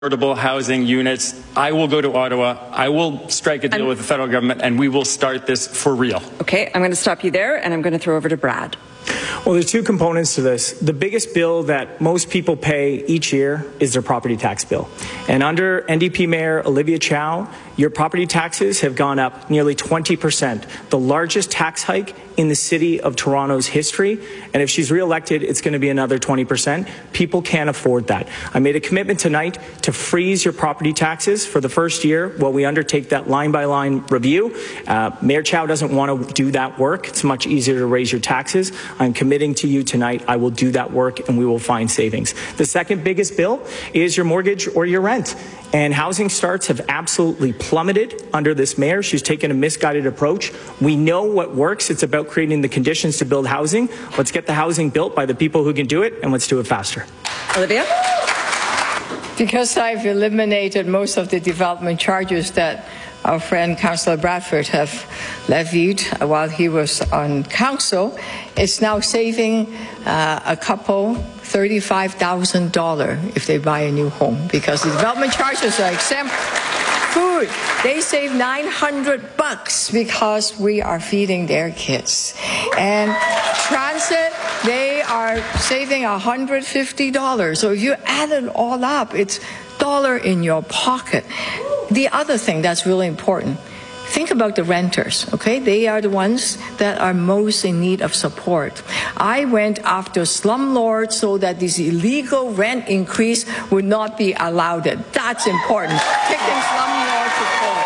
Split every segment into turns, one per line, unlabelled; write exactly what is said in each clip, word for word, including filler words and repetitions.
affordable housing units. I will go to Ottawa. I will strike a deal I'm, with the federal government, and we will start this for real.
Okay, I'm going to stop you there, and I'm going to throw over to Brad.
Well, there's two components to this. The biggest bill that most people pay each year is their property tax bill. And under N D P Mayor Olivia Chow, your property taxes have gone up nearly twenty percent, the largest tax hike in the city of Toronto's history. And if she's reelected, it's going to be another twenty percent. People can't afford that. I made a commitment tonight to freeze your property taxes for the first year while we undertake that line-by-line review. Uh, Mayor Chow doesn't want to do that work. It's much easier to raise your taxes. I'm committing to you tonight. I will do that work, and we will find savings. The second biggest bill is your mortgage or your rent. And housing starts have absolutely plummeted under this mayor. She's taken a misguided approach. We know what works. It's about creating the conditions to build housing. Let's get the housing built by the people who can do it, and let's do it faster.
Olivia?
Because I've eliminated most of the development charges that our friend Councillor Bradford have levied while he was on council, it's now saving uh, a couple thirty-five thousand dollars if they buy a new home, because the development charges are exempt. Food, they save nine hundred bucks because we are feeding their kids. And transit, they are saving one hundred fifty dollars. So if you add it all up, it's dollar in your pocket. The other thing that's really important, think about the renters, okay? They are the ones that are most in need of support. I went after slumlords so that this illegal rent increase would not be allowed. That's important. Taking slumlord support.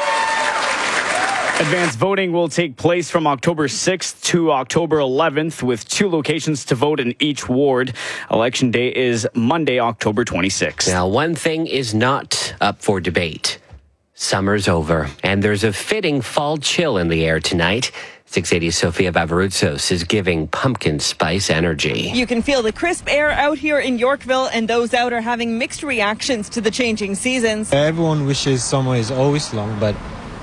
Advanced voting will take place from October sixth to October eleventh, with two locations to vote in each ward. Election day is Monday, October twenty-sixth.
Now, one thing is not up for debate. Summer's over, and there's a fitting fall chill in the air tonight. six eighty Sofia Vavarutsos is giving pumpkin spice energy.
You can feel the crisp air out here in Yorkville, and those out are having mixed reactions to the changing seasons.
Everyone wishes summer is always long, but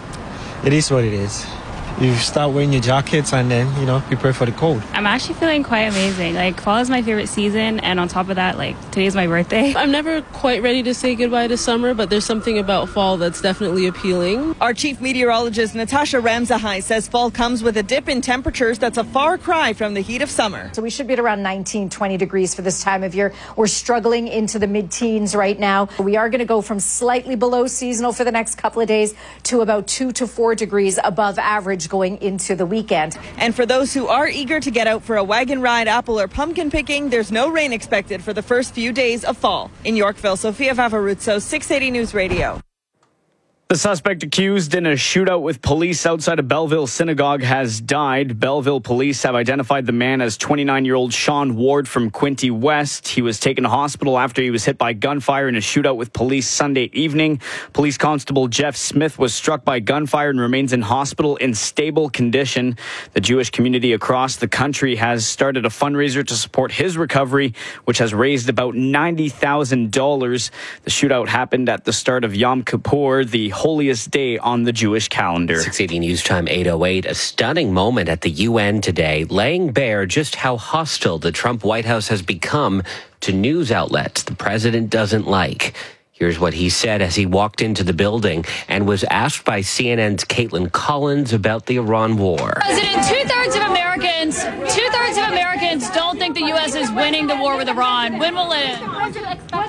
it is what it is. You start wearing your jackets and then, you know, prepare for the cold.
I'm actually feeling quite amazing. Like, fall is my favorite season, and on top of that, like, today's my birthday.
I'm never quite ready to say goodbye to summer, but there's something about fall that's definitely appealing.
Our chief meteorologist, Natasha Ramsahai, says fall comes with a dip in temperatures that's a far cry from the heat of summer.
So we should be at around nineteen, twenty degrees for this time of year. We're struggling into the mid-teens right now. We are going to go from slightly below seasonal for the next couple of days to about two to four degrees above average going into the weekend.
And for those who are eager to get out for a wagon ride, apple or pumpkin picking, there's no rain expected for the first few days of fall. In Yorkville, Sofia Vavarutsos, six eighty News Radio.
The suspect accused in a shootout with police outside a Belleville synagogue has died. Belleville police have identified the man as twenty-nine-year-old Sean Ward from Quinte West. He was taken to hospital after he was hit by gunfire in a shootout with police Sunday evening. Police Constable Jeff Smith was struck by gunfire and remains in hospital in stable condition. The Jewish community across the country has started a fundraiser to support his recovery, which has raised about ninety thousand dollars. The shootout happened at the start of Yom Kippur, the holiest day on the Jewish calendar.
six eighty News Time eight oh eight. A stunning moment at the U N today, laying bare just how hostile the Trump White House has become to news outlets the president doesn't like. Here's what he said as he walked into the building and was asked by C N N's Caitlin Collins about the Iran war.
President, two-thirds of Americans, two-thirds of Americans don't think the U S is winning the war with Iran. When will it end?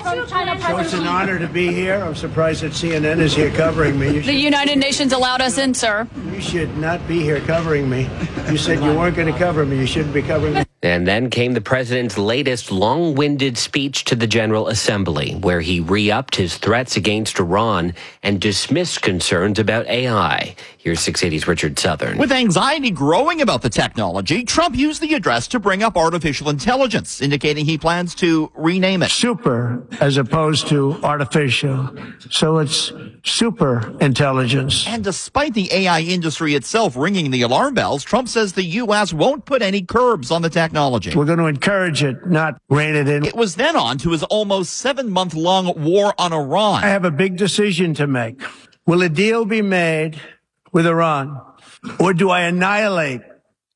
So it's an honor to be here. I'm surprised that C N N is here covering me.
The United Nations allowed us in, sir.
You should not be here covering me. You said you weren't going to cover me. You shouldn't be covering me.
And then came the president's latest long-winded speech to the General Assembly, where he re-upped his threats against Iran and dismissed concerns about A I. Here's six eighty's Richard Southern.
With anxiety growing about the technology, Trump used the address to bring up artificial intelligence, indicating he plans to rename it.
Super as opposed to artificial. So it's super intelligence.
And despite the A I industry itself ringing the alarm bells, Trump says the U S won't put any curbs on the technology.
We're going to encourage it, not rein it in.
It was then on to his almost seven-month-long war on Iran.
I have a big decision to make. Will a deal be made with Iran, or do I annihilate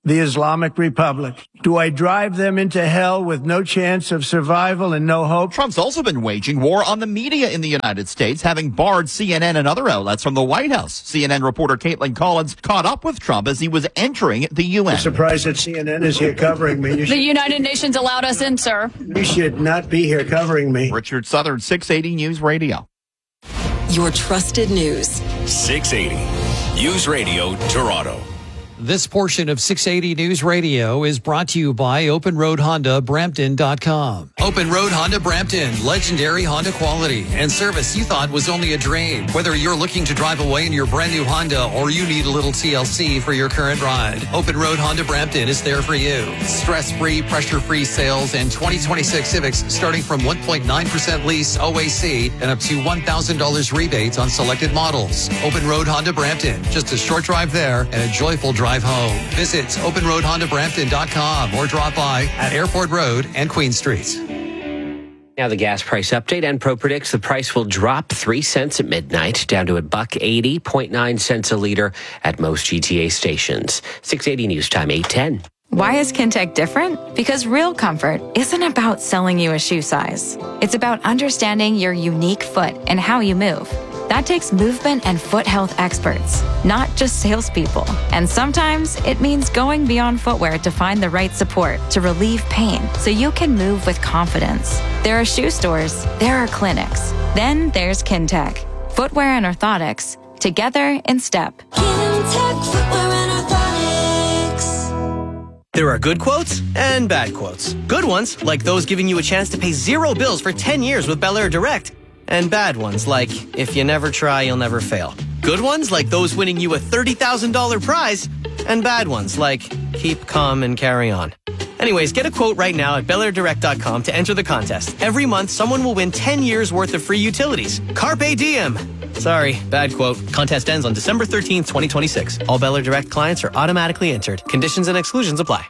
the Islamic Republic? Do I drive them into hell with no chance of survival and no hope?
Trump's also been waging war on the media in the United States, having barred C N N and other outlets from the White House. C N N reporter Caitlin Collins caught up with Trump as he was entering the U N.
I'm surprised that C N N is here covering me. You
The
should,
United Nations allowed us in, sir.
you should not be here covering me.
Richard Southern, six eighty News Radio.
Your trusted news.
six eighty News Radio, Toronto.
This portion of six eighty News Radio is brought to you by Open Road Honda Brampton dot com. Open Road Honda Brampton, legendary Honda quality and service you thought was only a dream. Whether you're looking to drive away in your brand new Honda or you need a little T L C for your current ride, Open Road Honda Brampton is there for you. Stress-free, pressure-free sales and twenty twenty-six Civics starting from one point nine percent lease O A C and up to one thousand dollars rebates on selected models. Open Road Honda Brampton, just a short drive there and a joyful drive home. Visit Open Road Honda Brampton dot com or drop by at Airport Road and Queen Street.
Now the gas price update. Enpro predicts the price will drop three cents at midnight, down to a buck eighty, zero point nine cents a liter at most G T A stations. six eighty News Time, eight ten.
Why is Kintec different? Because real comfort isn't about selling you a shoe size. It's about understanding your unique foot and how you move. That takes movement and foot health experts, not just salespeople. And sometimes it means going beyond footwear to find the right support to relieve pain so you can move with confidence. There are shoe stores, there are clinics. Then there's Kintec. Footwear and orthotics, together in step.
Kintec Footwear and Orthotics.
There are good quotes and bad quotes. Good ones, like those giving you a chance to pay zero bills for ten years with Bel Air Direct. And bad ones, like, if you never try, you'll never fail. Good ones, like those winning you a thirty thousand dollars prize. And bad ones, like, keep calm and carry on. Anyways, get a quote right now at Bel Air Direct dot com to enter the contest. Every month, someone will win ten years worth of free utilities. Carpe diem. Sorry, bad quote. Contest ends on December thirteenth, twenty twenty-six. All Bel Air Direct clients are automatically entered. Conditions and exclusions apply.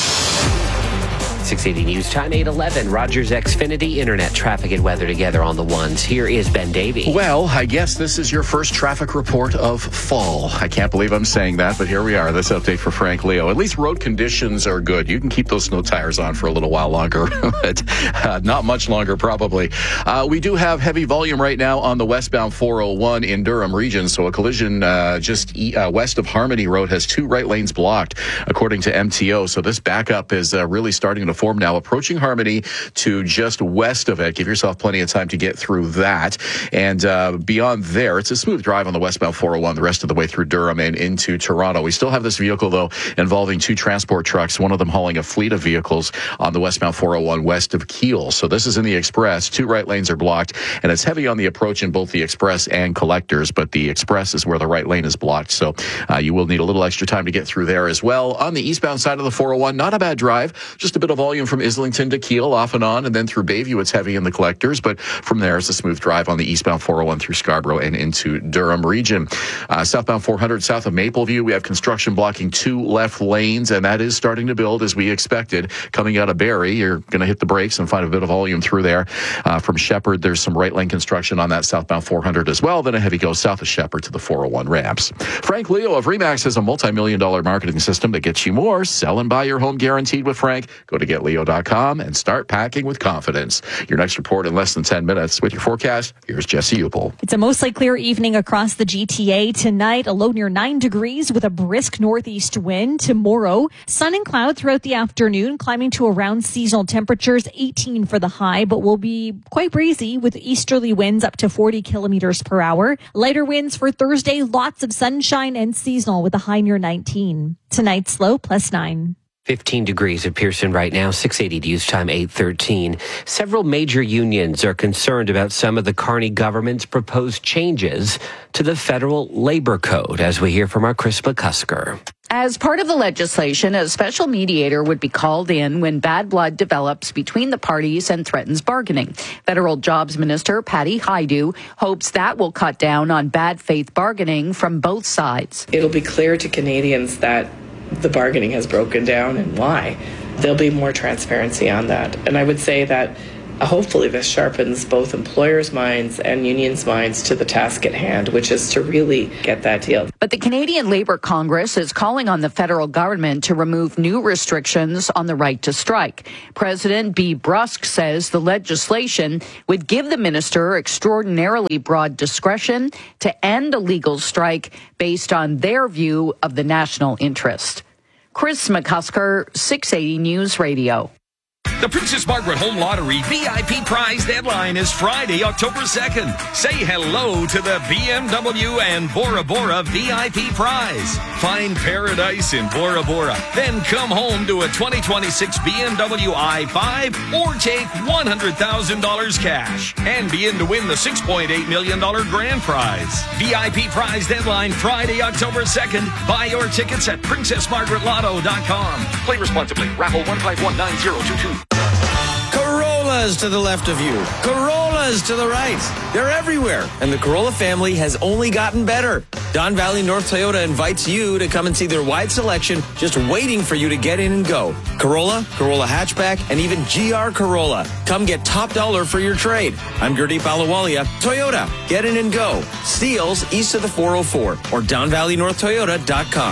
six eighty News Time, eight eleven. Rogers Xfinity, internet traffic and weather together on the ones. Here is Ben Davey.
Well, I guess this is your first traffic report of fall. I can't believe I'm saying that, but here we are. This update for Frank Leo. At least road conditions are good. You can keep those snow tires on for a little while longer, but uh, not much longer probably. Uh, we do have heavy volume right now on the westbound four oh one in Durham region, so a collision uh, just e- uh, west of Harmony Road has two right lanes blocked, according to M T O. So this backup is uh, really starting to form now, approaching Harmony to just west of it. Give yourself plenty of time to get through that. And uh, beyond there, it's a smooth drive on the westbound four oh one the rest of the way through Durham and into Toronto. We still have this vehicle, though, involving two transport trucks, one of them hauling a fleet of vehicles on the westbound four oh one west of Keele. So this is in the Express. Two right lanes are blocked, and it's heavy on the approach in both the Express and Collectors, but the Express is where the right lane is blocked. So uh, you will need a little extra time to get through there as well. On the eastbound side of the four oh one, not a bad drive, just a bit of volume from Islington to Keele, off and on, and then through Bayview, it's heavy in the Collectors, but from there, it's a smooth drive on the eastbound four oh one through Scarborough and into Durham region. Uh, southbound four hundred south of Mapleview, we have construction blocking two left lanes, and that is starting to build as we expected. Coming out of Barrie, you're going to hit the brakes and find a bit of volume through there. Uh, from Shepherd, there's some right lane construction on that southbound four hundred as well. Then a heavy go south of Shepherd to the four oh one ramps. Frank Leo of Remax has a multi-million dollar marketing system that gets you more. Sell and buy your home guaranteed with Frank. Go to get leo dot com and start packing with confidence. Your next report in less than ten minutes. With your forecast, here's Jesse Upel.
It's a mostly clear evening across the G T A tonight. A low near nine degrees with a brisk northeast wind. Tomorrow, sun and cloud throughout the afternoon, climbing to around seasonal temperatures, eighteen for the high, but will be quite breezy with easterly winds up to forty kilometers per hour. Lighter winds for Thursday, lots of sunshine and seasonal with a high near nineteen. Tonight's low plus nine.
fifteen degrees at Pearson right now, six eighty News Time, eight thirteen. Several major unions are concerned about some of the Carney government's proposed changes to the federal labor code, as we hear from our Chris McCusker.
As part of the legislation, a special mediator would be called in when bad blood develops between the parties and threatens bargaining. Federal Jobs Minister Patty Hajdu hopes that will cut down on bad faith bargaining from both sides.
It'll be clear to Canadians that the bargaining has broken down and why. There'll be more transparency on that. And I would say that hopefully this sharpens both employers' minds and unions' minds to the task at hand, which is to really get that deal.
But the Canadian Labour Congress is calling on the federal government to remove new restrictions on the right to strike. President B. Brusk says the legislation would give the minister extraordinarily broad discretion to end a legal strike based on their view of the national interest. Chris McCusker, six eighty News Radio.
The Princess Margaret Home Lottery V I P prize deadline is Friday, October second. Say hello to the B M W and Bora Bora V I P prize. Find paradise in Bora Bora. Then come home to a twenty twenty-six B M W i five or take one hundred thousand dollars cash and be in to win the six point eight million dollars grand prize. V I P prize deadline Friday, October second. Buy your tickets at princess margaret lotto dot com. Play responsibly. Raffle one five one nine zero two two.
Corollas to the left of you. Corollas to the right. They're everywhere. And the Corolla family has only gotten better. Don Valley North Toyota invites you to come and see their wide selection just waiting for you to get in and go. Corolla, Corolla Hatchback, and even G R Corolla. Come get top dollar for your trade. I'm Gurdeep Ahluwalia. Toyota, get in and go. Steeles east of the four oh four or don valley north toyota dot com.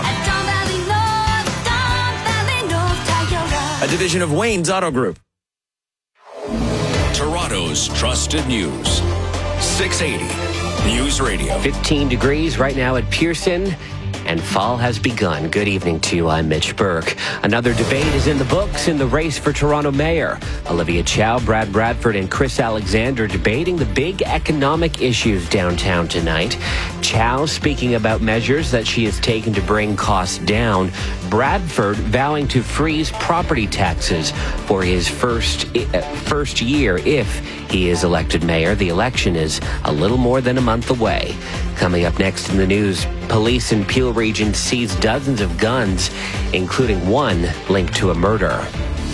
A division of Wayne's Auto Group.
Toronto's trusted news. six eighty News Radio.
fifteen degrees right now at Pearson, and fall has begun. Good evening to you. I'm Mitch Burke. Another debate is in the books in the race for Toronto mayor. Olivia Chow, Brad Bradford, and Chris Alexander debating the big economic issues downtown tonight. Chow speaking about measures that she has taken to bring costs down. Bradford vowing to freeze property taxes for his first uh, first year if he is elected mayor. The election is a little more than a month away. Coming up next in the news, police in Peel Region seized dozens of guns, including one linked to a murder.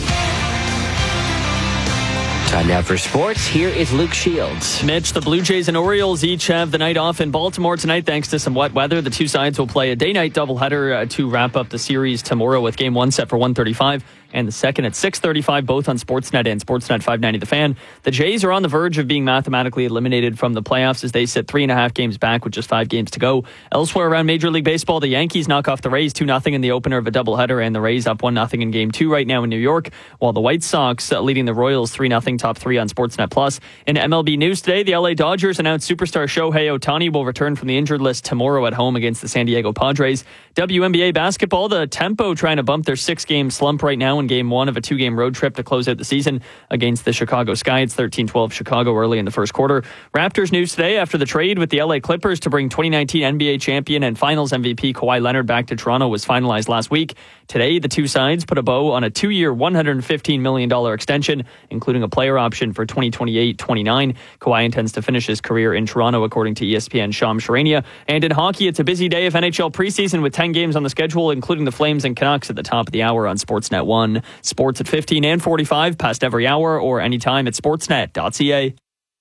Time now for sports. Here is Luke Shields.
Mitch, the Blue Jays and Orioles each have the night off in Baltimore tonight thanks to some wet weather. The two sides will play a day-night doubleheader uh, to wrap up the series tomorrow with game one set for one thirty-five and the second at six thirty-five, both on Sportsnet and Sportsnet five ninety The Fan. The Jays are on the verge of being mathematically eliminated from the playoffs as they sit three and a half games back with just five games to go. Elsewhere around Major League Baseball, the Yankees knock off the Rays two nothing in the opener of a doubleheader, and the Rays up one nothing in game two right now in New York, while the White Sox uh, leading the Royals three nothing, top three on Sportsnet Plus. In M L B news today, the L A Dodgers announced superstar Shohei Ohtani will return from the injured list tomorrow at home against the San Diego Padres. W N B A basketball, the Tempo trying to bump their six-game slump right now in game one of a two-game road trip to close out the season against the Chicago Sky. It's thirteen twelve Chicago early in the first quarter. Raptors news today after the trade with the L A Clippers to bring twenty nineteen N B A champion and Finals M V P Kawhi Leonard back to Toronto was finalized last week. Today, the two sides put a bow on a two-year, one hundred fifteen million dollars extension, including a player option for twenty twenty-eight twenty-nine. Kawhi intends to finish his career in Toronto, according to E S P N's Shams Charania. And in hockey, it's a busy day of N H L preseason with ten games on the schedule, including the Flames and Canucks at the top of the hour on Sportsnet one. Sports at fifteen and forty-five, past every hour, or anytime at sportsnet dot c a.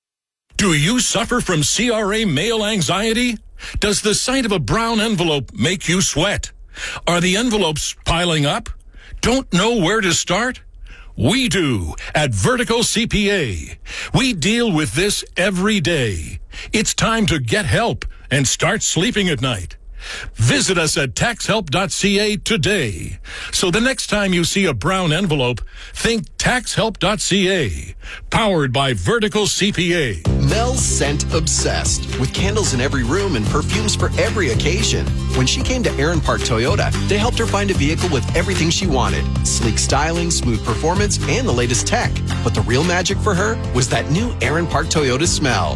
Do you suffer from C R A mail anxiety? Does the sight of a brown envelope make you sweat? Are the envelopes piling up? Don't know where to start? We do at Vertical C P A. We deal with this every day. It's time to get help and start sleeping at night. Visit us at tax help dot c a today. So the next time you see a brown envelope, think tax help dot c a. Powered by Vertical C P A.
Mel's scent obsessed, with candles in every room and perfumes for every occasion. When she came to Aaron Park Toyota, they helped her find a vehicle with everything she wanted. Sleek styling, smooth performance, and the latest tech. But the real magic for her was that new Aaron Park Toyota smell.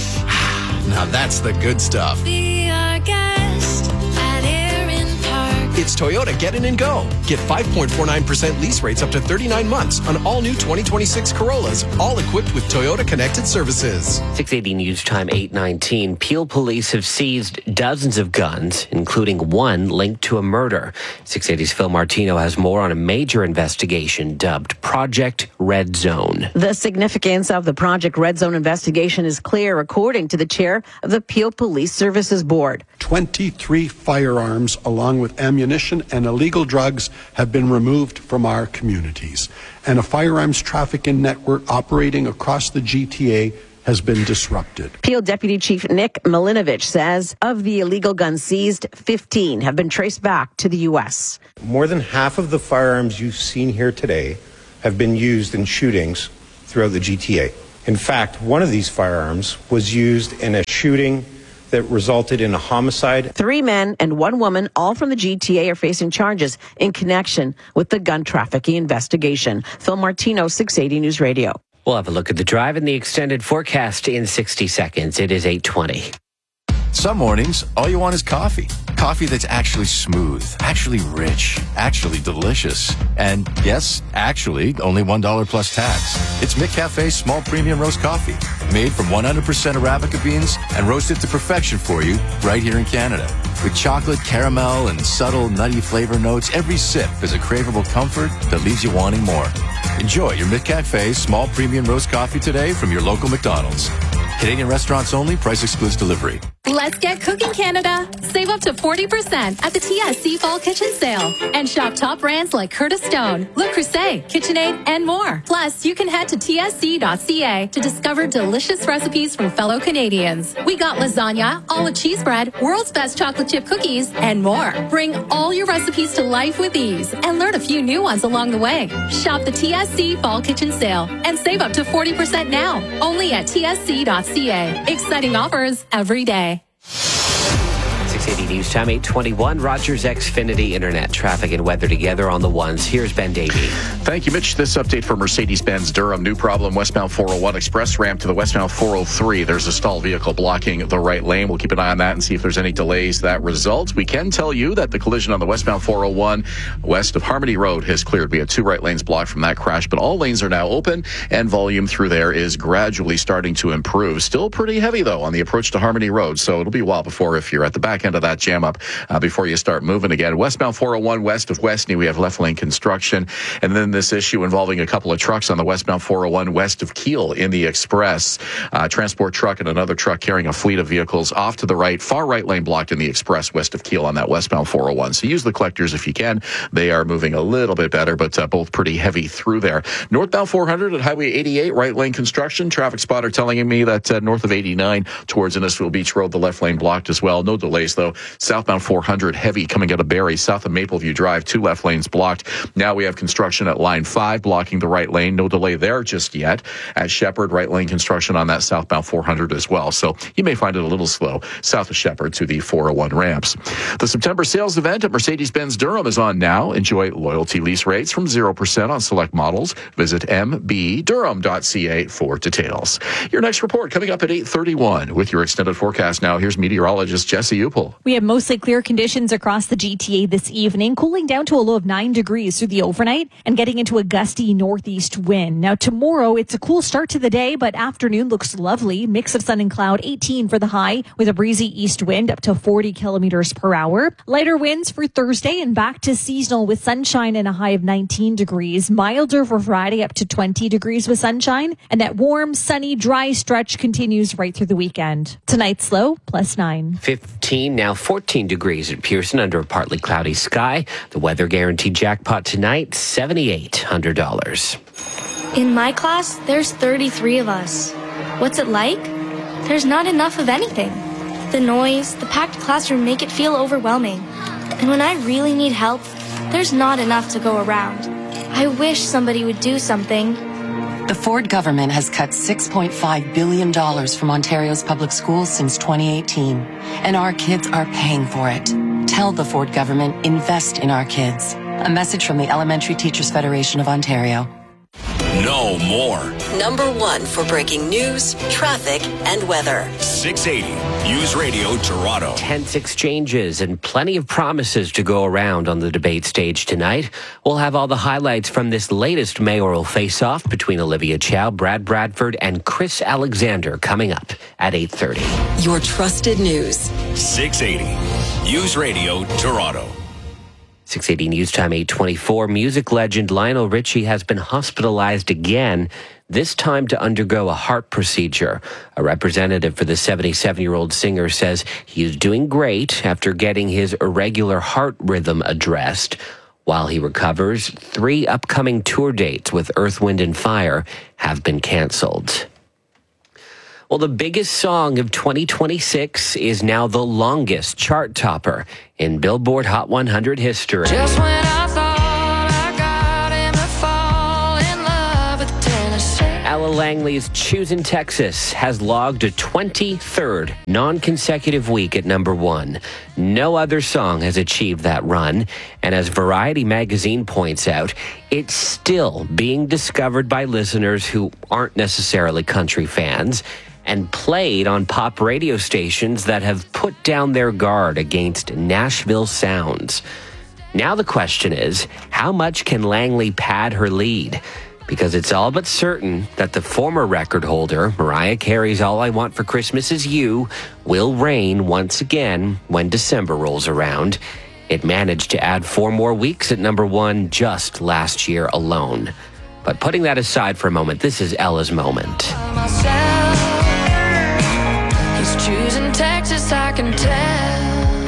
Now that's the good stuff.
Be our guest at Aaron Park.
It's Toyota Get In and Go. Get five point four nine percent lease rates up to thirty-nine months on all new twenty twenty-six Corollas, all equipped with Toyota Connected Services.
six eighty News Time, eight nineteen. Peel police have seized dozens of guns, including one linked to a murder. six eighty's Phil Martino has more on a major investigation dubbed Project Red Zone.
The significance of the Project Red Zone investigation is clear, according to the chair of the Peel Police Services Board.
twenty-three firearms along with ammunition
ammunition and illegal drugs have been removed from our communities, and a firearms trafficking network operating across the G T A has been disrupted.
Peel Deputy Chief Nick Milinovich says of the illegal guns seized, fifteen have been traced back to the U S.
More than half of the firearms you've seen here today have been used in shootings throughout the G T A. In fact, one of these firearms was used in a shooting that resulted in a homicide.
Three men and one woman, all from the G T A, are facing charges in connection with the gun trafficking investigation. Phil Martino, six eighty News Radio.
We'll have a look at the drive and the extended forecast in sixty seconds. It is eight twenty.
Some mornings, all you want is coffee. Coffee that's actually smooth, actually rich, actually delicious. And yes, actually, only one dollar plus tax. It's McCafe's small premium roast coffee, made from one hundred percent Arabica beans and roasted to perfection for you right here in Canada. With chocolate, caramel, and subtle nutty flavor notes, every sip is a craveable comfort that leaves you wanting more. Enjoy your McCafe's small premium roast coffee today from your local McDonald's. Canadian restaurants only. Price excludes delivery.
Let's get cooking, Canada. Save up to forty percent at the T S C Fall Kitchen Sale. And shop top brands like Curtis Stone, Le Creuset, KitchenAid, and more. Plus, you can head to T S C dot C A to discover delicious recipes from fellow Canadians. We got lasagna, olive cheese bread, world's best chocolate chip cookies, and more. Bring all your recipes to life with ease and learn a few new ones along the way. Shop the T S C Fall Kitchen Sale and save up to forty percent now. Only at T S C dot C A. Exciting offers every day.
six eighty News Time, eight twenty-one. Rogers Xfinity Internet traffic and weather together on the ones. Here's Ben Davey.
Thank you, Mitch. This update for Mercedes-Benz Durham. New problem, westbound four oh one express ramp to the westbound four oh three. There's a stalled vehicle blocking the right lane. We'll keep an eye on that and see if there's any delays that result. We can tell you that the collision on the westbound four oh one west of Harmony Road has cleared. We had two right lanes blocked from that crash, but all lanes are now open and volume through there is gradually starting to improve. Still pretty heavy, though, on the approach to Harmony Road, so it'll be a while before, if you're at the back end of that jam up, uh, before you start moving again. Westbound four oh one west of Westney, we have left lane construction, and then this issue involving a couple of trucks on the westbound four oh one west of Kiel in the express. Uh, transport truck and another truck carrying a fleet of vehicles off to the right, far right lane blocked in the express west of Kiel on that westbound four oh one. So use the collectors if you can. They are moving a little bit better, but uh, both pretty heavy through there. Northbound four hundred at Highway eighty-eight, right lane construction. Traffic spotter telling me that uh, north of eighty-nine towards Innisfil Beach Road, the left lane blocked as well. No delays, though. Southbound four hundred heavy coming out of Barrie, south of Mapleview Drive, two left lanes blocked. Now we have construction at line five, blocking the right lane. No delay there just yet. At Shepherd, right lane construction on that southbound four hundred as well. So you may find it a little slow south of Shepherd to the four oh one ramps. The September sales event at Mercedes-Benz Durham is on now. Enjoy loyalty lease rates from zero percent on select models. Visit m b durham dot c a for details. Your next report coming up at eight thirty-one. With your extended forecast now, here's meteorologist Jesse Upel.
We have mostly clear conditions across the G T A this evening, cooling down to a low of nine degrees through the overnight and getting into a gusty northeast wind. Now tomorrow, it's a cool start to the day, but afternoon looks lovely. Mix of sun and cloud, eighteen for the high with a breezy east wind up to forty kilometers per hour. Lighter winds for Thursday and back to seasonal with sunshine and a high of nineteen degrees. Milder for Friday up to twenty degrees with sunshine. And that warm, sunny, dry stretch continues right through the weekend. Tonight's low, plus nine.
fifteen, now fourteen degrees at Pearson under a partly cloudy sky. The weather guaranteed jackpot tonight, seven thousand eight hundred dollars.
In my class, there's thirty-three of us. What's it like? There's not enough of anything. The noise, the packed classroom make it feel overwhelming. And when I really need help, there's not enough to go around. I wish somebody would do something.
The Ford government has cut six point five billion dollars from Ontario's public schools since twenty eighteen, and our kids are paying for it. Tell the Ford government, invest in our kids. A message from the Elementary Teachers Federation of Ontario.
No more.
Number one for breaking news, traffic, and weather.
six eighty News Radio Toronto.
Tense exchanges and plenty of promises to go around on the debate stage tonight. We'll have all the highlights from this latest mayoral face-off between Olivia Chow, Brad Bradford, and Chris Alexander coming up at eight thirty.
Your trusted news.
six eighty News Radio Toronto.
six eighty News Time, eight twenty-four. Music legend Lionel Richie has been hospitalized again. this time to undergo a heart procedure. A representative for the seventy-seven-year-old singer says he is doing great after getting his irregular heart rhythm addressed. While he recovers, three upcoming tour dates with Earth, Wind and Fire have been canceled. Well, the biggest song of twenty twenty-six is now the longest chart topper in Billboard Hot one hundred history.
Just when I thought I got him to fall in love with Tennessee.
Ella Langley's Choosing Texas has logged a twenty-third non-consecutive week at number one. No other song has achieved that run, and as Variety magazine points out, it's still being discovered by listeners who aren't necessarily country fans, and played on pop radio stations that have put down their guard against Nashville sounds. Now the question is, how much can Langley pad her lead? Because it's all but certain that the former record holder, Mariah Carey's All I Want for Christmas Is You, will reign once again when December rolls around. It managed to add four more weeks at number one just last year alone. But putting that aside for a moment, this is Ella's moment.
He's choosing Texas, I can tell.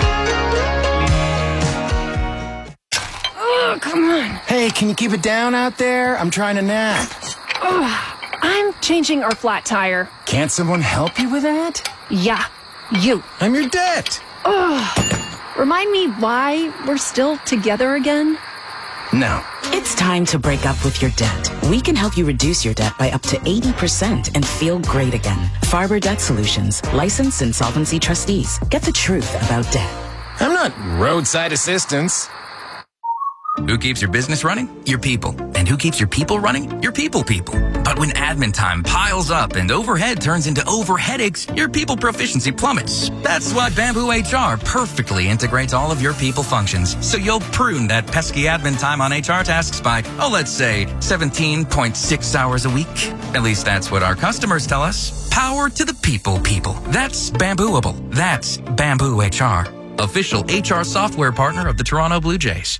Oh, come on.
Hey, can you keep it down out there? I'm trying to nap.
Oh, I'm changing our flat tire.
Can't someone help you with that?
Yeah, you.
I'm your debt.
Oh, remind me why we're still together again?
No.
It's time to break up with your debt. We can help you reduce your debt by up to eighty percent and feel great again. Farber Debt Solutions, licensed insolvency trustees. Get the truth about debt.
I'm not roadside assistance.
Who keeps your business running? Your people. And who keeps your people running? Your people people. But when admin time piles up and overhead turns into over headaches, your people proficiency plummets. That's why Bamboo H R perfectly integrates all of your people functions, so you'll prune that pesky admin time on H R tasks by, oh, let's say seventeen point six hours a week. At least that's what our customers tell us. Power to the people people. That's Bambooable. That's Bamboo H R. Official H R software partner of the Toronto Blue Jays.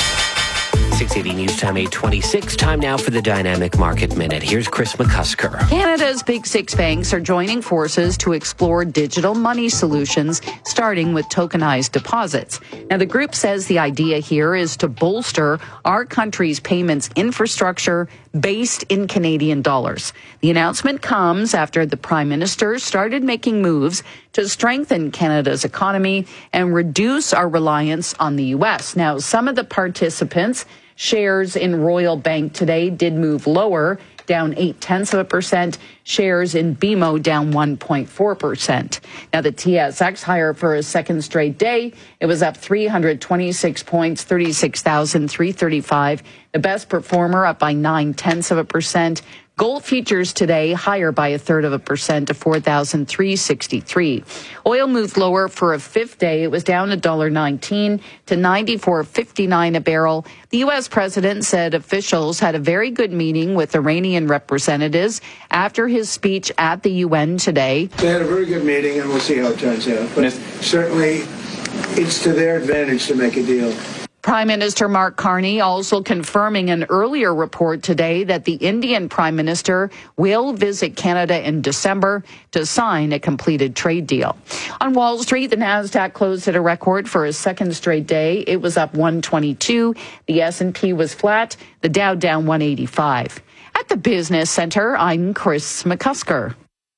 six eighty News Time, eight twenty-six. Time now for the Dynamic Market Minute. Here's Chris McCusker.
Canada's big six banks are joining forces to explore digital money solutions, starting with tokenized deposits. Now, the group says the idea here is to bolster our country's payments infrastructure based in Canadian dollars. The announcement comes after the Prime Minister started making moves to strengthen Canada's economy and reduce our reliance on the U S. Now, some of the participants, shares in Royal Bank today did move lower, down eight tenths of a percent. Shares in B M O down one point four percent. Now the T S X higher for a second straight day. It was up three hundred twenty-six points, thirty-six thousand three hundred thirty-five. The best performer up by nine tenths of a percent. Gold futures today higher by a third of a percent to four thousand three hundred sixty-three. Oil moved lower for a fifth day. It was down one dollar nineteen to ninety-four fifty-nine a barrel. The U S president said officials had a very good meeting with Iranian representatives after his speech at the U N today.
They had a very good meeting, and we'll see how it turns out. But certainly, it's to their advantage to make a deal.
Prime Minister Mark Carney also confirming an earlier report today that the Indian Prime Minister will visit Canada in December to sign a completed trade deal. On Wall Street, the Nasdaq closed at a record for a second straight day. It was up one twenty-two. The S and P was flat. The Dow down one eighty-five. At the Business Center, I'm Chris McCusker.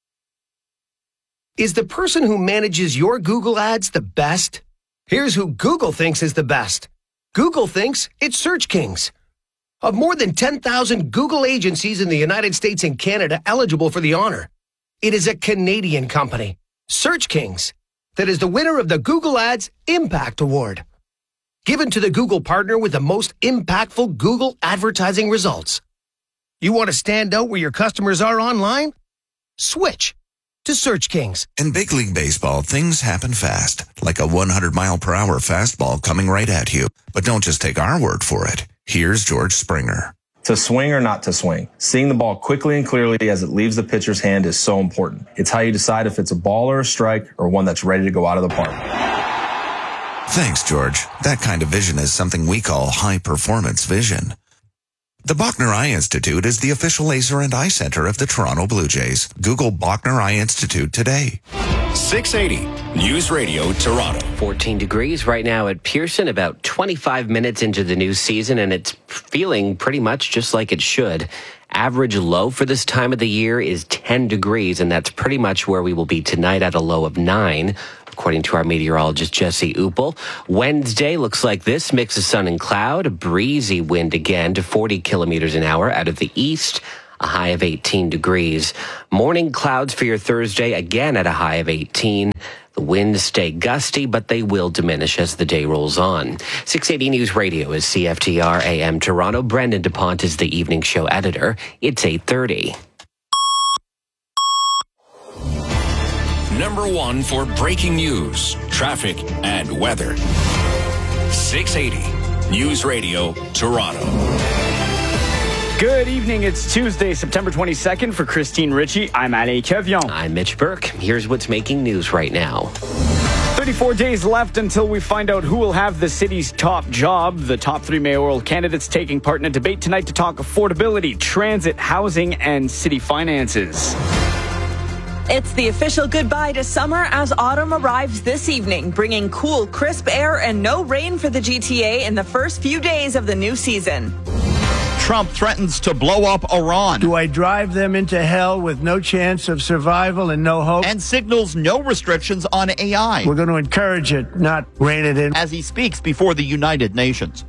Is the person who manages your Google ads the best? Here's who Google thinks is the best. Google thinks it's Search Kings. Of more than ten thousand Google agencies in the United States and Canada eligible for the honor, it is a Canadian company, Search Kings, that is the winner of the Google Ads Impact Award, given to the Google partner with the most impactful Google advertising results. You want to stand out where your customers are online? Switch to Search Kings.
In big league baseball, things happen fast, like a one hundred mile per hour fastball coming right at you. But don't just take our word for it. Here's George Springer.
To swing or not to swing, seeing the ball quickly and clearly as it leaves the pitcher's hand is so important. It's how you decide if it's a ball or a strike or one that's ready to go out of the park.
Thanks, George. That kind of vision is something we call high performance vision. The Bachner Eye Institute is the official laser and eye center of the Toronto Blue Jays. Google Bachner Eye Institute today.
six eighty News Radio Toronto.
fourteen degrees right now at Pearson, about twenty-five minutes into the new season, and it's feeling pretty much just like it should. Average low for this time of the year is ten degrees, and that's pretty much where we will be tonight at a low of nine. According to our meteorologist, Jesse Uppel. Wednesday looks like this, mix of sun and cloud, a breezy wind again to forty kilometers an hour out of the east, a high of eighteen degrees. Morning clouds for your Thursday, again at a high of eighteen. The winds stay gusty, but they will diminish as the day rolls on. six eighty News Radio is C F T R A M Toronto. Brendan DuPont is the evening show editor. It's eight thirty.
Number one for breaking news, traffic, and weather. six eighty News Radio Toronto.
Good evening. It's Tuesday, September twenty-second. For Christine Ritchie, I'm Alain Kevion.
I'm Mitch Burke. Here's what's making news right now.
thirty-four days left until we find out who will have the city's top job. The top three mayoral candidates taking part in a debate tonight to talk affordability, transit, housing, and city finances.
It's the official goodbye to summer as autumn arrives this evening, bringing cool, crisp air and no rain for the G T A in the first few days of the new season.
Trump threatens to blow up Iran.
Do I drive them into hell with no chance of survival and no hope?
And signals no restrictions on A I.
We're going to encourage it, not rein it in.
As he speaks before the United Nations.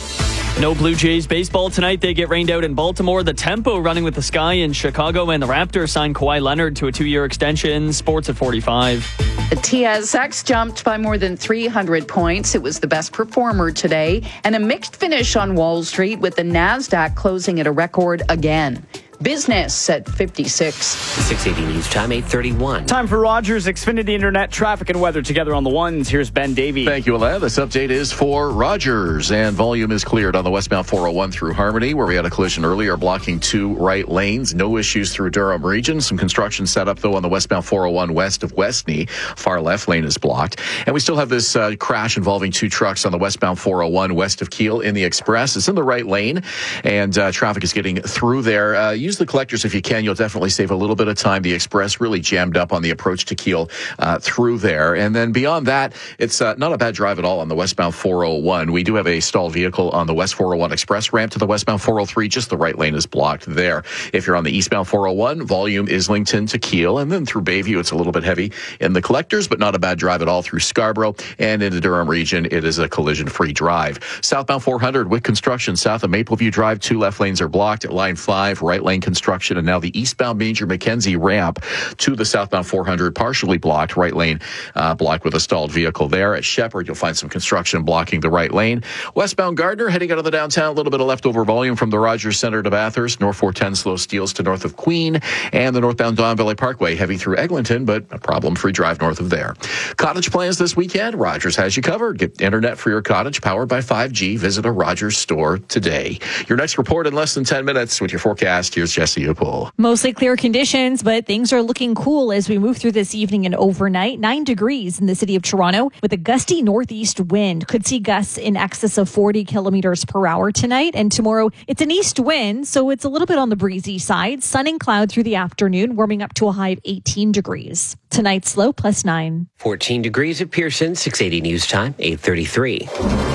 No Blue Jays baseball tonight. They get rained out in Baltimore. The Tempo running with the Sky in Chicago, and the Raptors signed Kawhi Leonard to a two-year extension. Sports at forty-five.
The T S X jumped by more than three hundred points. It was the best performer today, and a mixed finish on Wall Street with the NASDAQ closing at a record again. Business at fifty-six.
six eighty News Time, eight thirty-one.
Time for Rogers Xfinity Internet, traffic and weather together on the ones. Here's Ben Davey.
Thank you, Alain. This update is for Rogers, and volume is cleared on the westbound four oh one through Harmony, where we had a collision earlier, blocking two right lanes. No issues through Durham region. Some construction set up, though, on the westbound four oh one west of Westney. Far left lane is blocked. And we still have this uh, crash involving two trucks on the westbound four oh one west of Keele in the Express. It's in the right lane, and uh, traffic is getting through there. Uh, use the collectors if you can. You'll definitely save a little bit of time. The Express really jammed up on the approach to Keele uh, through there. And then beyond that, it's uh, not a bad drive at all on the westbound four oh one. We do have a stalled vehicle on the West four oh one Express ramp to the westbound four oh three. Just the right lane is blocked there. If you're on the eastbound four oh one, volume Islington to Keele, and then through Bayview, it's a little bit heavy in the collectors, but not a bad drive at all through Scarborough. And in the Durham region, it is a collision-free drive. Southbound four hundred with construction south of Mapleview Drive. Two left lanes are blocked at line five, right lane construction. And now the eastbound Major Mackenzie ramp to the southbound four hundred partially blocked, right lane uh, blocked with a stalled vehicle there. At Shepherd, you'll find some construction blocking the right lane. Westbound Gardner heading out of the downtown, a little bit of leftover volume from the Rogers Center to Bathurst. North four ten slow steals to north of Queen, and the northbound Don Valley Parkway heavy through Eglinton, but a problem-free drive north of there. Cottage plans this weekend. Rogers has you covered. Get internet for your cottage powered by five G. Visit a Rogers store today. Your next report in less than ten minutes with your forecast. Here's Jesse Uppel.
Mostly clear conditions, but things are looking cool as we move through this evening and overnight. Nine degrees in the city of Toronto with a gusty northeast wind. Could see gusts in excess of forty kilometers per hour tonight. And tomorrow, it's an east wind, so it's a little bit on the breezy side. Sun and cloud through the afternoon, warming up to a high of eighteen degrees. Tonight's low plus nine.
fourteen degrees at Pearson, six eighty News Time, eight thirty-three.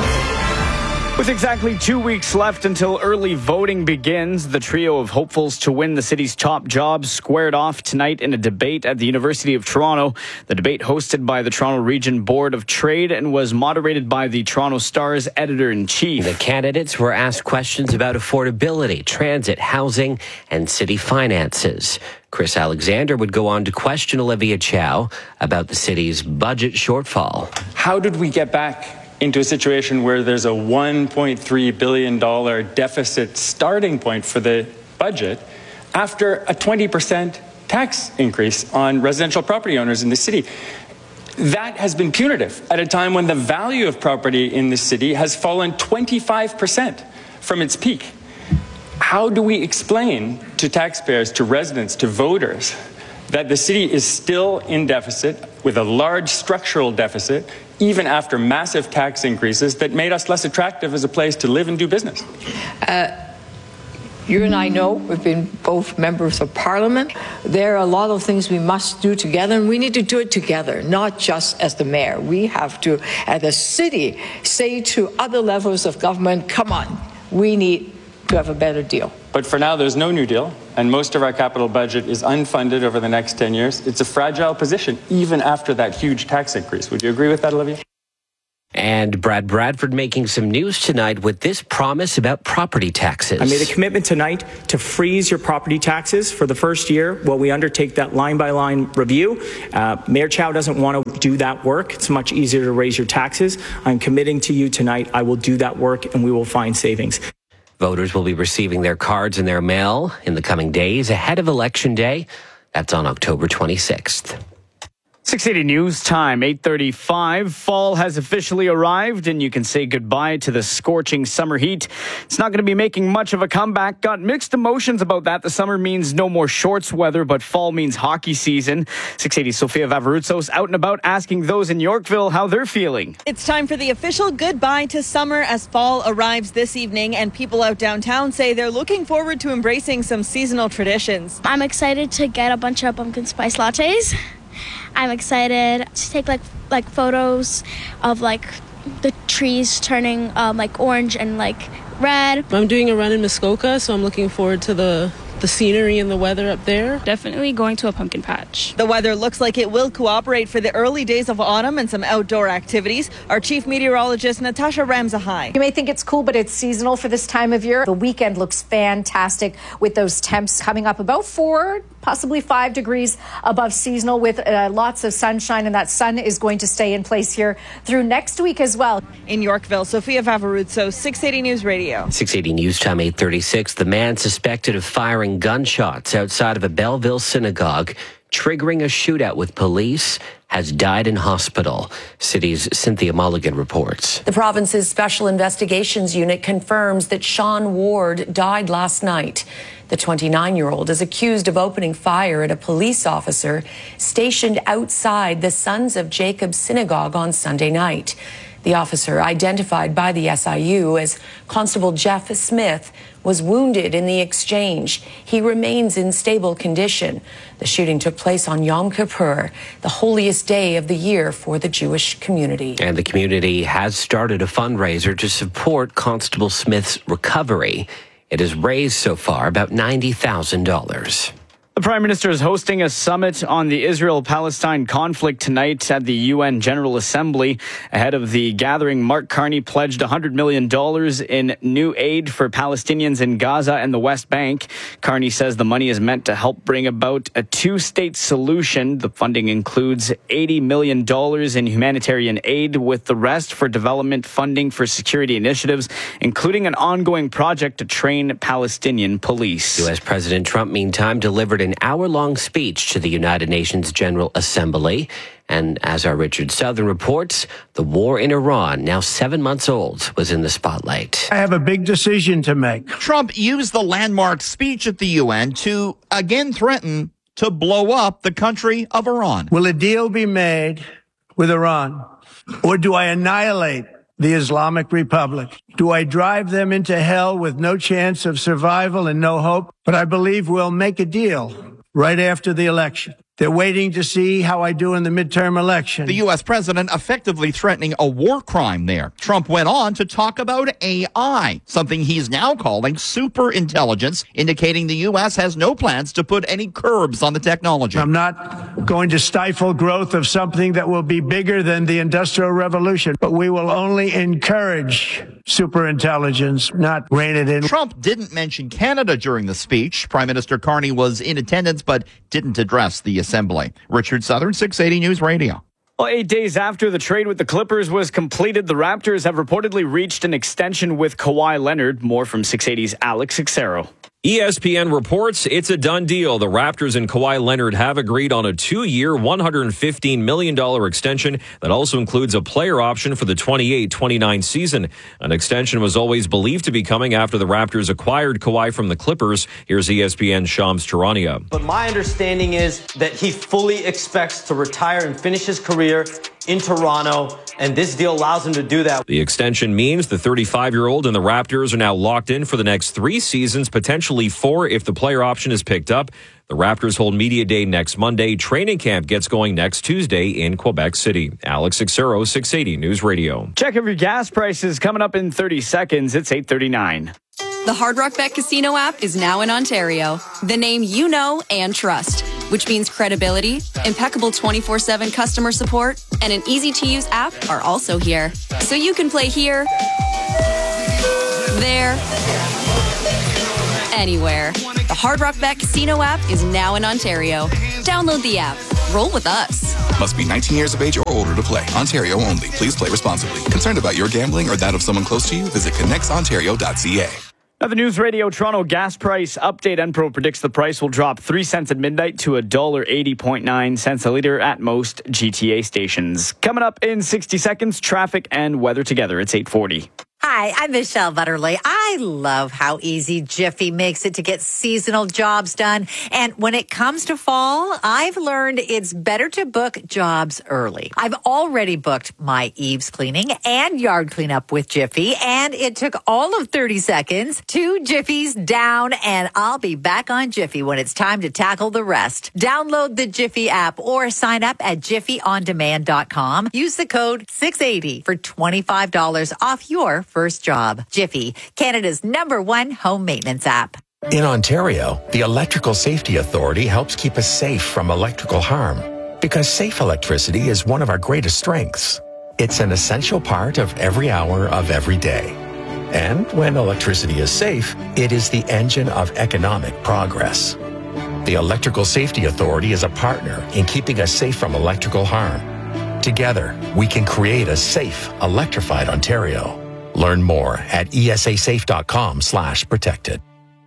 With exactly two weeks left until early voting begins, the trio of hopefuls to win the city's top jobs squared off tonight in a debate at the University of Toronto. The debate hosted by the Toronto Region Board of Trade and was moderated by the Toronto Star's editor-in-chief.
The candidates were asked questions about affordability, transit, housing, and city finances. Chris Alexander would go on to question Olivia Chow about the city's budget shortfall.
How did we get back into a situation where there's a one point three billion dollars deficit starting point for the budget after a twenty percent tax increase on residential property owners in the city? That has been punitive at a time when the value of property in the city has fallen twenty-five percent from its peak. How do we explain to taxpayers, to residents, to voters that the city is still in deficit with a large structural deficit, even after massive tax increases that made us less attractive as a place to live and do business?
Uh,
You and I know we've been both members of parliament. There are a lot of things we must do together, and we need to do it together, not just as the mayor. We have to, as a city, say to other levels of government, come on, we need to have a better deal.
But for now, there's no new deal, and most of our capital budget is unfunded over the next ten years. It's a fragile position, even after that huge tax increase. Would you agree with that, Olivia?
And Brad Bradford making some news tonight with this promise about property taxes.
I made a commitment tonight to freeze your property taxes for the first year while we undertake that line-by-line review. Uh, Mayor Chow doesn't want to do that work. It's much easier to raise your taxes. I'm committing to you tonight. I will do that work, and we will find savings.
Voters will be receiving their cards in their mail in the coming days ahead of Election Day. That's on October twenty-sixth.
six eighty News Time, eight thirty-five. Fall has officially arrived, and you can say goodbye to the scorching summer heat. It's not going to be making much of a comeback. Got mixed emotions about that. The summer means no more shorts weather, but fall means hockey season. six eighty Sofia Vavarutsos out and about asking those in Yorkville how they're feeling.
It's time for the official goodbye to summer as fall arrives this evening, and people out downtown say they're looking forward to embracing some seasonal traditions.
I'm excited to get a bunch of pumpkin spice lattes. I'm excited to take like like photos of like the trees turning um, like orange and like red.
I'm doing a run in Muskoka, so I'm looking forward to the the scenery and the weather up there.
Definitely going to a pumpkin patch.
The weather looks like it will cooperate for the early days of autumn and some outdoor activities. Our chief meteorologist, Natasha Ramzahai.
You may think it's cool, but it's seasonal for this time of year. The weekend looks fantastic with those temps coming up about four, possibly five degrees above seasonal with uh, lots of sunshine, and that sun is going to stay in place here through next week as well.
In Yorkville, Sofia Vavarutsos, six eighty News Radio.
six eighty News Time, eight thirty-six. The man suspected of firing gunshots outside of a Belleville synagogue, triggering a shootout with police, has died in hospital. City's Cynthia Mulligan reports.
The province's Special Investigations Unit confirms that Sean Ward died last night. The twenty-nine-year-old is accused of opening fire at a police officer stationed outside the Sons of Jacob synagogue on Sunday night. The officer, identified by the S I U as Constable Jeff Smith, was wounded in the exchange. He remains in stable condition. The shooting took place on Yom Kippur, the holiest day of the year for the Jewish community.
And the community has started a fundraiser to support Constable Smith's recovery. It has raised so far about ninety thousand dollars.
The Prime Minister is hosting a summit on the Israel-Palestine conflict tonight at the U N General Assembly. Ahead of the gathering, Mark Carney pledged one hundred million dollars in new aid for Palestinians in Gaza and the West Bank. Carney says the money is meant to help bring about a two-state solution. The funding includes eighty million dollars in humanitarian aid, with the rest for development funding for security initiatives, including an ongoing project to train Palestinian police.
U S President Trump, meantime, delivered an hour-long speech to the United Nations General Assembly. And as our Richard Southern reports, the war in Iran, now seven months old, was in the spotlight.
I have a big decision to make.
Trump used the landmark speech at the U N to again threaten to blow up the country of Iran.
Will a deal be made with Iran, or do I annihilate the Islamic Republic? Do I drive them into hell with no chance of survival and no hope? But I believe we'll make a deal right after the election. They're waiting to see how I do in the midterm election.
The U S president effectively threatening a war crime there. Trump went on to talk about A I, something he's now calling super intelligence, indicating the U S has no plans to put any curbs on the technology.
I'm not going to stifle growth of something that will be bigger than the Industrial Revolution, but we will only encourage super intelligence, not rein it in.
Trump didn't mention Canada during the speech. Prime Minister Carney was in attendance, but didn't address the assembly. Richard Southern, six eighty News Radio.
Well, eight days after the trade with the Clippers was completed, the Raptors have reportedly reached an extension with Kawhi Leonard. More from six eighty's Alex Xero.
E S P N reports it's a done deal. The Raptors and Kawhi Leonard have agreed on a two-year, one hundred fifteen million dollars extension that also includes a player option for the twenty-eight twenty-nine season. An extension was always believed to be coming after the Raptors acquired Kawhi from the Clippers. Here's E S P N's Shams Charania.
But my understanding is that he fully expects to retire and finish his career
in Toronto, and this deal allows him to do that.
The extension means the thirty-five-year-old and the Raptors are now locked in for the next three seasons, potentially four if the player option is picked up. The Raptors hold Media Day next Monday. Training camp gets going next Tuesday in Quebec City. Alex Sixero, six eighty News Radio.
Check every gas prices coming up in thirty seconds. It's eight thirty-nine.
The Hard Rock Bet Casino app is now in Ontario. The name you know and trust, which means credibility, impeccable twenty-four seven customer support, and an easy-to-use app are also here. So you can play here, there, anywhere. The Hard Rock Bet Casino app is now in Ontario. Download the app. Roll with us.
Must be nineteen years of age or older to play. Ontario only. Please play responsibly. Concerned about your gambling or that of someone close to you? Visit connects ontario dot c a.
Now, the News Radio Toronto gas price update. Enpro predicts the price will drop three cents at midnight to one dollar eighty point nine cents a litre at most G T A stations. Coming up in sixty seconds, traffic and weather together. It's eight forty.
Hi, I'm Michelle Butterly. I love how easy Jiffy makes it to get seasonal jobs done. And when it comes to fall, I've learned it's better to book jobs early. I've already booked my eaves cleaning and yard cleanup with Jiffy, and it took all of thirty seconds. Two Jiffies down, and I'll be back on Jiffy when it's time to tackle the rest. Download the Jiffy app or sign up at jiffy on demand dot com. Use the code six eighty for twenty-five dollars off your first job. Jiffy, Canada's number one home maintenance app.
In Ontario, the Electrical Safety Authority helps keep us safe from electrical harm because safe electricity is one of our greatest strengths. It's an essential part of every hour of every day. And when electricity is safe, it is the engine of economic progress. The Electrical Safety Authority is a partner in keeping us safe from electrical harm. Together, we can create a safe, electrified Ontario. Learn more at E S A safe dot com slash protected.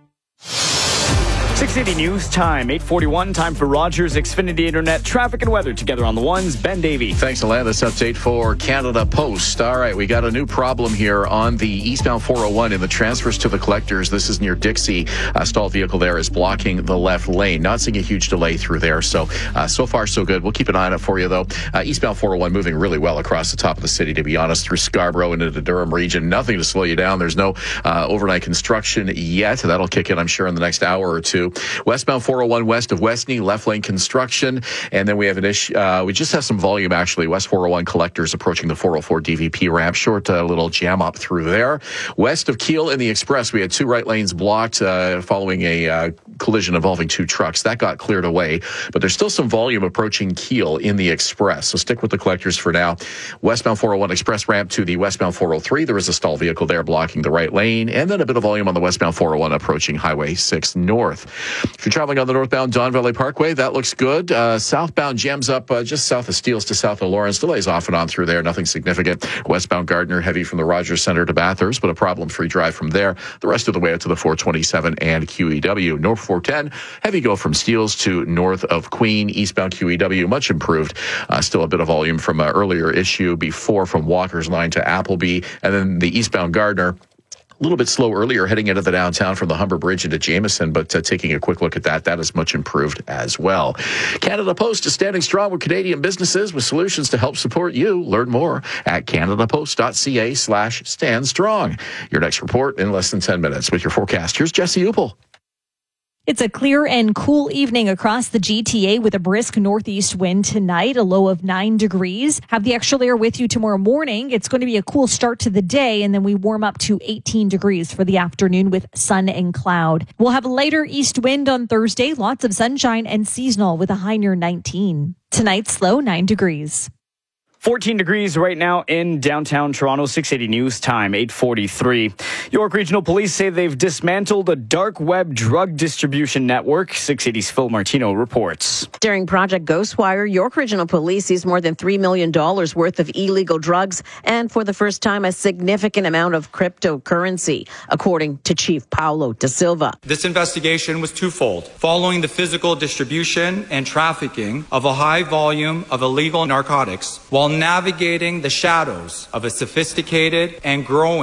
six eighty News Time, eight forty-one. Time for Rogers Xfinity Internet traffic and weather together on the ones. Ben Davey.
Thanks, Alan. This update for Canada Post. All right, we got a new problem here on the eastbound four oh one in the transfers to the collectors. This is near Dixie. A stalled vehicle there is blocking the left lane. Not seeing a huge delay through there. So, uh, so far, so good. We'll keep an eye on it for you, though. Uh, eastbound four oh one moving really well across the top of the city, to be honest, through Scarborough into the Durham region. Nothing to slow you down. There's no uh, overnight construction yet. That'll kick in, I'm sure, in the next hour or two. Westbound four oh one west of Westney, left lane construction. And then we have an issue. Uh, we just have some volume, actually. West four oh one collectors approaching the four oh four D V P ramp. Short uh, little jam up through there. West of Keele in the Express, we had two right lanes blocked uh, following a uh, collision involving two trucks. That got cleared away. But there's still some volume approaching Keele in the Express. So stick with the collectors for now. Westbound four oh one Express ramp to the westbound four oh three. There is a stalled vehicle there blocking the right lane. And then a bit of volume on the westbound four oh one approaching Highway six North. If you're traveling on the northbound Don Valley Parkway, that looks good. Uh, southbound jams up uh, just south of Steeles to south of Lawrence. Delays off and on through there. Nothing significant. Westbound Gardner heavy from the Rogers Centre to Bathurst, but a problem-free drive from there. The rest of the way out to the four twenty-seven and Q E W. North four ten, heavy go from Steeles to north of Queen. Eastbound Q E W, much improved. Uh, still a bit of volume from an earlier issue before from Walker's Line to Appleby. And then the eastbound Gardner, a little bit slow earlier heading into the downtown from the Humber Bridge into Jameson, but uh, taking a quick look at that, that is much improved as well. Canada Post is standing strong with Canadian businesses with solutions to help support you. Learn more at canadapost.ca slash stand strong. Your next report in less than ten minutes with your forecast. Here's Jesse Upel.
It's a clear and cool evening across the G T A with a brisk northeast wind tonight, a low of nine degrees. Have the extra layer with you tomorrow morning. It's going to be a cool start to the day, and then we warm up to eighteen degrees for the afternoon with sun and cloud. We'll have a lighter east wind on Thursday, lots of sunshine and seasonal with a high near nineteen. Tonight's low, nine degrees.
fourteen degrees right now in downtown Toronto. six eighty News Time, eight forty-three. York Regional Police say they've dismantled a dark web drug distribution network. six eighty's Phil Martino reports.
During Project Ghostwire, York Regional Police seized more than three million dollars worth of illegal drugs and, for the first time, a significant amount of cryptocurrency, according to Chief Paulo Da Silva.
This investigation was twofold. Following the physical distribution and trafficking of a high volume of illegal narcotics, while navigating the shadows of a sophisticated and growing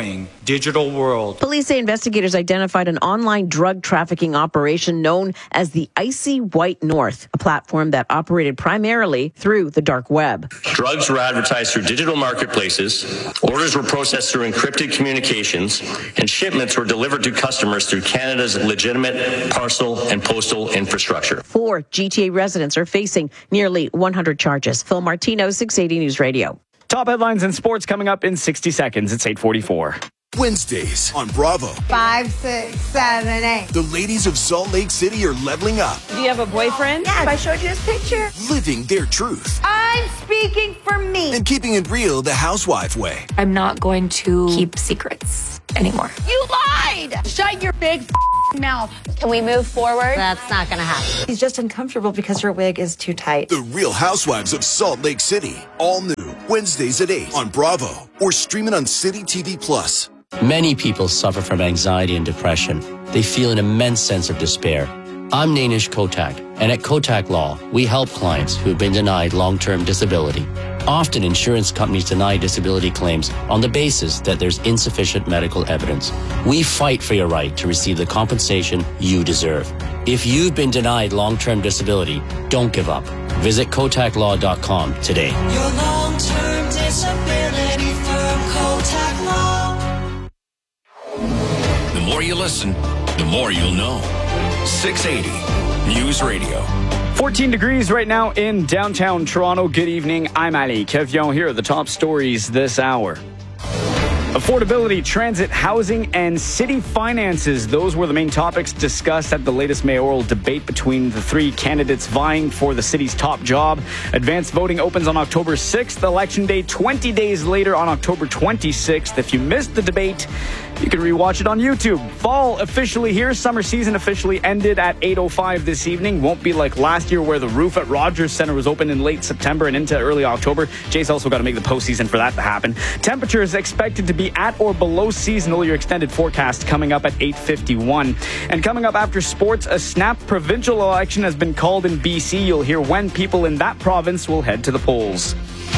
digital world.
Police say investigators identified an online drug trafficking operation known as the Icy White North, a platform that operated primarily through the dark web.
Drugs were advertised through digital marketplaces, orders were processed through encrypted communications, and shipments were delivered to customers through Canada's legitimate parcel and postal infrastructure.
Four G T A residents are facing nearly one hundred charges. Phil Martino, six eighty News Radio.
Top headlines in sports coming up in sixty seconds. It's eight forty-four.
Wednesdays on Bravo.
Five, six, seven, eight.
The ladies of Salt Lake City are leveling up.
Do you have a boyfriend? Yes. I showed you his picture.
Living their truth.
I'm speaking for me.
And keeping it real the housewife way.
I'm not going to keep secrets anymore.
You lied! Shut your big mouth.
Can we move forward?
That's not going to happen. He's just uncomfortable because her wig is too tight.
The Real Housewives of Salt Lake City. All new. Wednesdays at eight on Bravo. Or stream it on City T V Plus.
Many people suffer from anxiety and depression. They feel an immense sense of despair. I'm Nainish Kotak, and at Kotak Law, we help clients who have been denied long-term disability. Often, insurance companies deny disability claims on the basis that there's insufficient medical evidence. We fight for your right to receive the compensation you deserve. If you've been denied long-term disability, don't give up. Visit kotak law dot com today.
Your long-term disability firm, Kotak Law.
The more you listen, the more you'll know. six eighty News Radio.
fourteen degrees right now in downtown Toronto. Good evening. I'm Ali Kevion. Here are the top stories this hour. Affordability, transit, housing, and city finances. Those were the main topics discussed at the latest mayoral debate between the three candidates vying for the city's top job. Advanced voting opens on October sixth. Election day twenty days later on October twenty-sixth. If you missed the debate, you can rewatch it on YouTube. Fall officially here. Summer season officially ended at eight oh five this evening. Won't be like last year where the roof at Rogers Centre was open in late September and into early October. Jay's also got to make the postseason for that to happen. Temperatures expected to be at or below seasonal. Your extended forecast coming up at eight fifty-one. And coming up after sports, a snap provincial election has been called in B C. You'll hear when people in that province will head to the polls.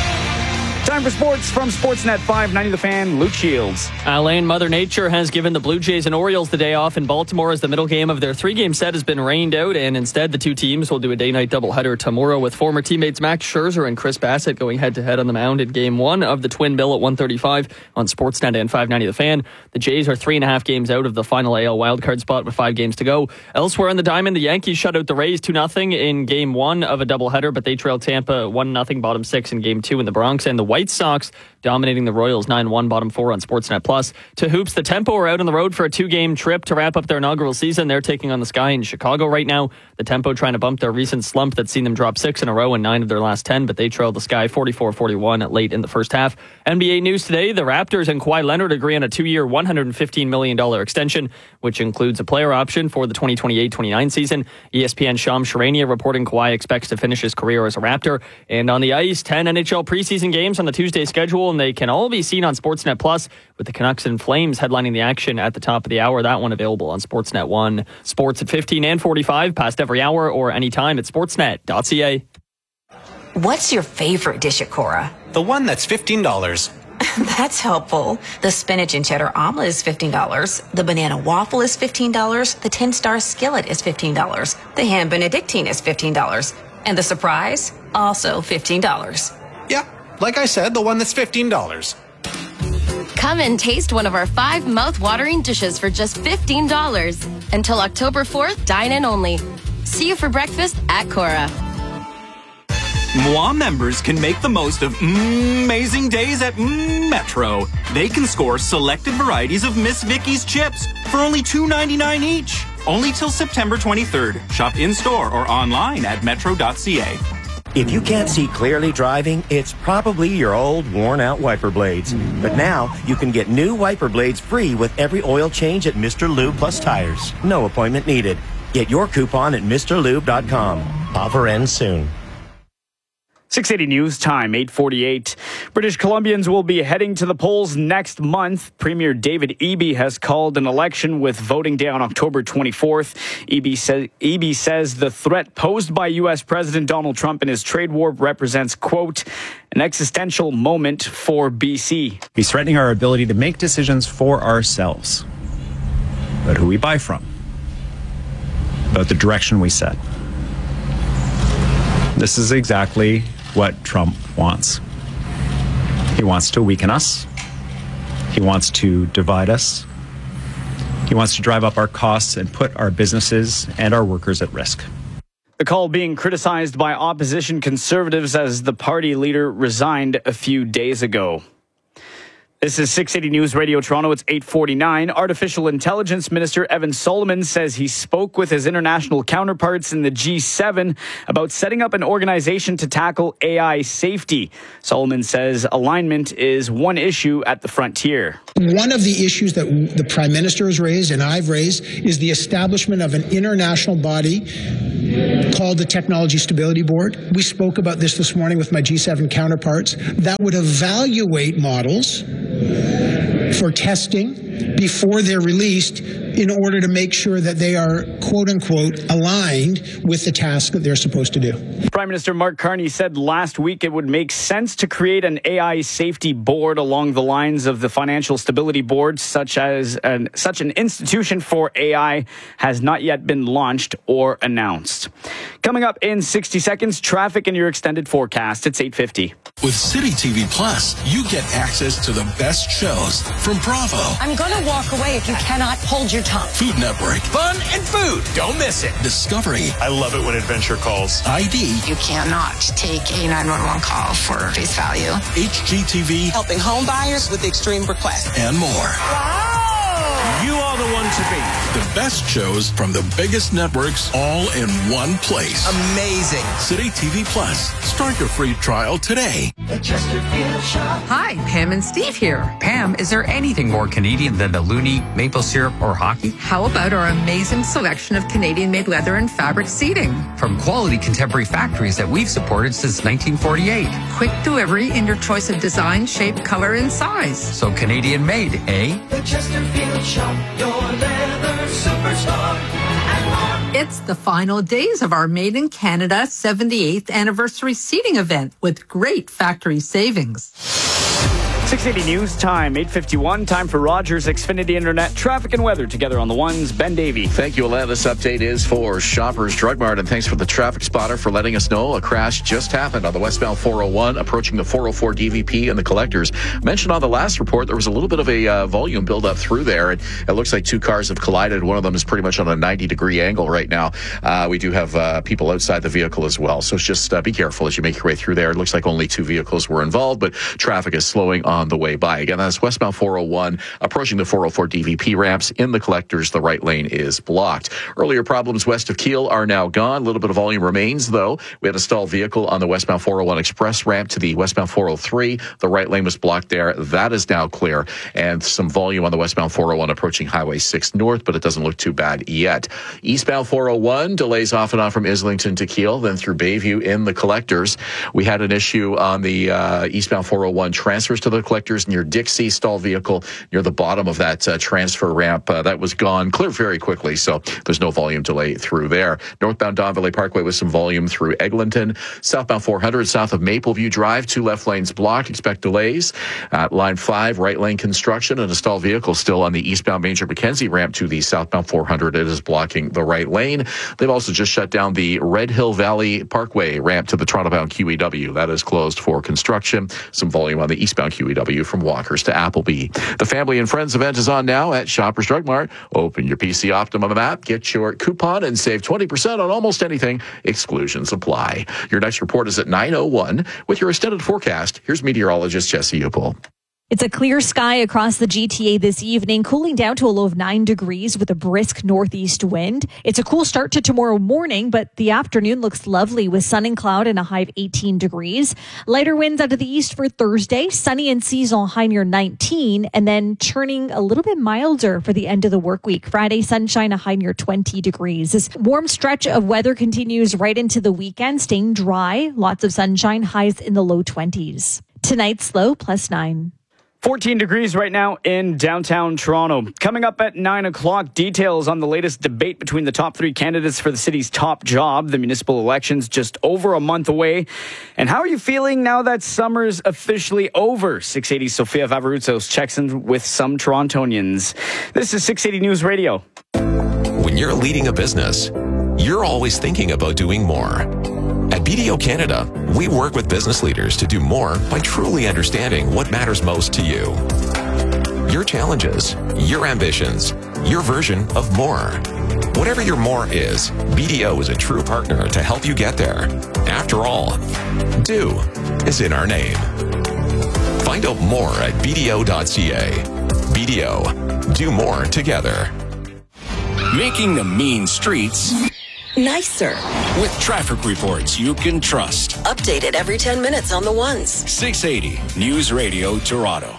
Time for sports from Sportsnet five ninety The Fan, Luke Shields.
Alain, Mother Nature has given the Blue Jays and Orioles the day off in Baltimore as the middle game of their three-game set has been rained out, and instead the two teams will do a day-night doubleheader tomorrow with former teammates Max Scherzer and Chris Bassett going head-to-head on the mound in Game one of the Twin Bill at one thirty-five on Sportsnet and five ninety The Fan. The Jays are three and a half games out of the final A L wildcard spot with five games to go. Elsewhere on the diamond, the Yankees shut out the Rays two nothing in Game one of a doubleheader, but they trailed Tampa one nothing bottom six in Game two in the Bronx, and the White Sox dominating the Royals nine one bottom four on Sportsnet Plus. To hoops, the Tempo are out on the road for a two-game trip to wrap up their inaugural season. They're taking on the Sky in Chicago right now. The Tempo trying to bump their recent slump that's seen them drop six in a row and nine of their last ten, but they trailed the Sky forty-four forty-one late in the first half. N B A news today, the Raptors and Kawhi Leonard agree on a two-year, one hundred fifteen million dollars extension, which includes a player option for the twenty twenty-eight twenty-nine season. E S P N Shams Charania reporting Kawhi expects to finish his career as a Raptor. And on the ice, ten N H L preseason games on the Tuesday schedule, and they can all be seen on Sportsnet Plus, with the Canucks and Flames headlining the action at the top of the hour. That one available on Sportsnet one. Sports at fifteen and forty-five, past every hour or anytime at sportsnet dot c a.
What's your favorite dish at Cora?
The one that's fifteen dollars.
That's helpful. The spinach and cheddar omelet is fifteen dollars. The banana waffle is fifteen dollars. The ten-star skillet is fifteen dollars. The ham benedictine is fifteen dollars. And the surprise, also fifteen dollars.
Yeah, like I said, the one that's fifteen dollars.
Come and taste one of our five mouth-watering dishes for just fifteen dollars. Until October fourth, dine in only. See you for breakfast at Cora.
M W A members can make the most of mm, amazing days at mm, Metro. They can score selected varieties of Miss Vicky's chips for only two ninety-nine each. Only till September twenty-third. Shop in-store or online at metro dot c a.
If you can't see clearly driving, it's probably your old, worn-out wiper blades. But now, you can get new wiper blades free with every oil change at Mister Lube Plus Tires. No appointment needed. Get your coupon at Mr Lube dot com. Offer ends soon.
six eighty News Time, eight forty-eight. British Columbians will be heading to the polls next month. Premier David Eby has called an election with voting day on October twenty-fourth. Eby, say, Eby says the threat posed by U S President Donald Trump and his trade war represents, quote, an existential moment for B C.
He's threatening our ability to make decisions for ourselves about who we buy from, about the direction we set. This is exactly what Trump wants. He wants to weaken us. He wants to divide us. He wants to drive up our costs and put our businesses and our workers at risk.
The call being criticized by opposition Conservatives as the party leader resigned a few days ago. This is six eighty News Radio Toronto. It's eight forty-nine. Artificial Intelligence Minister Evan Solomon says he spoke with his international counterparts in the G seven about setting up an organization to tackle A I safety. Solomon says alignment is one issue at the frontier.
One of the issues that the Prime Minister has raised and I've raised is the establishment of an international body called the Technology Stability Board. We spoke about this this morning with my G seven counterparts that would evaluate models for testing before they're released in order to make sure that they are, quote unquote, aligned with the task that they're supposed to do.
Prime Minister Mark Carney said last week it would make sense to create an A I safety board along the lines of the Financial Stability Board, such as an, such an institution for A I has not yet been launched or announced. Coming up in sixty seconds, traffic in your extended forecast. It's eight fifty.
With City T V Plus, you get access to the best shows from Bravo.
I'm going to walk away if you cannot hold your tongue.
Food Network.
Fun and food. Don't miss it.
Discovery.
I love it when adventure calls.
I D.
You cannot take a nine one one call for face value.
H G T V.
Helping home buyers with extreme requests.
And more.
Wow. You are the one to beat.
The best shows from the biggest networks all in one place.
Amazing.
City T V Plus. Start your free trial today.
The Chesterfield Shop. Hi, Pam and Steve here. Pam, is there anything more Canadian than the Looney, maple syrup, or hockey?
How about our amazing selection of Canadian-made leather and fabric seating?
From quality contemporary factories that we've supported since nineteen forty-eight.
Quick delivery in your choice of design, shape, color, and size.
So Canadian-made, eh?
The Chesterfield Shop, your leather superstar.
It's the final days of our Made in Canada seventy-eighth anniversary seating event with great factory savings.
six eighty News Time, eight fifty-one. Time for Rogers Xfinity Internet traffic and weather together on the ones. Ben Davey.
Thank you, Alain. This update is for Shoppers Drug Mart, and thanks for the traffic spotter for letting us know a crash just happened on the westbound four oh one approaching the four oh four D V P and the collectors. Mentioned on the last report, there was a little bit of a uh, volume buildup through there, and it looks like two cars have collided. One of them is pretty much on a ninety degree angle right now. Uh, we do have uh, people outside the vehicle as well, so just uh, be careful as you make your way through there. It looks like only two vehicles were involved, but traffic is slowing on the way by. Again, that's westbound four oh one approaching the four oh four D V P ramps. In the collectors, the right lane is blocked. Earlier problems west of Kiel are now gone. A little bit of volume remains, though. We had a stalled vehicle on the westbound four oh one express ramp to the westbound four oh three. The right lane was blocked there. That is now clear. And some volume on the westbound four oh one approaching Highway six North, but it doesn't look too bad yet. Eastbound four oh one, delays off and on from Islington to Kiel, then through Bayview in the collectors. We had an issue on the uh, eastbound four oh one transfers to the collectors near Dixie. Stalled vehicle near the bottom of that uh, transfer ramp. Uh, that was gone, cleared very quickly, so there's no volume delay through there. Northbound Don Valley Parkway with some volume through Eglinton. Southbound four hundred south of Mapleview Drive, two left lanes blocked. Expect delays. At line five, right lane construction and a stalled vehicle still on the eastbound Major Mackenzie ramp to the southbound four hundred. It is blocking the right lane. They've also just shut down the Red Hill Valley Parkway ramp to the Toronto-bound Q E W. That is closed for construction. Some volume on the eastbound Q E W from Walkers to Appleby. The Family and Friends event is on now at Shoppers Drug Mart. Open your P C Optimum app, get your coupon, and save twenty percent on almost anything. Exclusions apply. Your next report is at nine oh one. With your extended forecast, here's meteorologist Jesse Upel.
It's a clear sky across the G T A this evening, cooling down to a low of nine degrees with a brisk northeast wind. It's a cool start to tomorrow morning, but the afternoon looks lovely with sun and cloud and a high of eighteen degrees. Lighter winds out of the east for Thursday, sunny and seasonal high near nineteen, and then turning a little bit milder for the end of the work week. Friday, sunshine, a high near twenty degrees. This warm stretch of weather continues right into the weekend, staying dry, lots of sunshine, highs in the low twenties. Tonight's low plus nine.
fourteen degrees right now in downtown Toronto. Coming up at nine o'clock, details on the latest debate between the top three candidates for the city's top job. The municipal election's just over a month away. And how are you feeling now that summer's officially over? six eighty Sofia Vavaruzos checks in with some Torontonians. This is six eighty News Radio.
When you're leading a business, you're always thinking about doing more. At B D O Canada, we work with business leaders to do more by truly understanding what matters most to you. Your challenges, your ambitions, your version of more. Whatever your more is, B D O is a true partner to help you get there. After all, do is in our name. Find out more at b d o dot c a. B D O, do more together.
Making the mean streets
nicer.
With traffic reports you can trust.
Updated every ten minutes on the ones.
six eighty News Radio Toronto.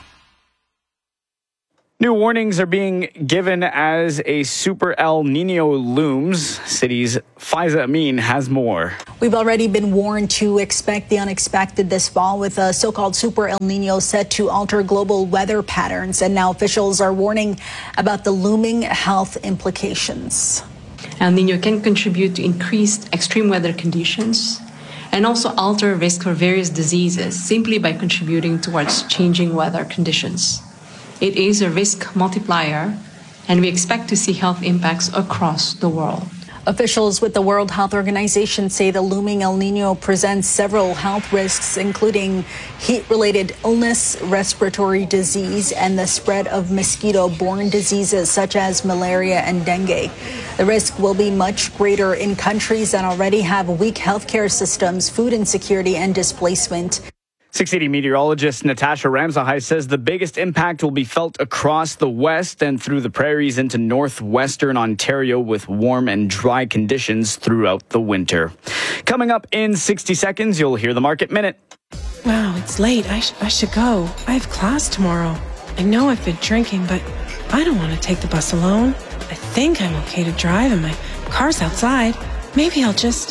New warnings are being given as a super El Nino looms. City's Faiza Amin has more.
We've already been warned to expect the unexpected this fall, with a so-called super El Nino set to alter global weather patterns. And now officials are warning about the looming health implications.
El Nino can contribute to increased extreme weather conditions and also alter risk for various diseases simply by contributing towards changing weather conditions. It is a risk multiplier, and we expect to see health impacts across the world.
Officials with the World Health Organization say the looming El Nino presents several health risks, including heat-related illness, respiratory disease, and the spread of mosquito-borne diseases such as malaria and dengue. The risk will be much greater in countries that already have weak healthcare systems, food insecurity, and displacement.
six eighty meteorologist Natasha Ramsahai says the biggest impact will be felt across the west and through the prairies into northwestern Ontario, with warm and dry conditions throughout the winter. Coming up in sixty seconds, you'll hear the Market Minute.
Wow, it's late. I, sh- I should go. I have class tomorrow. I know I've been drinking, but I don't want to take the bus alone. I think I'm okay to drive and my car's outside. Maybe I'll just...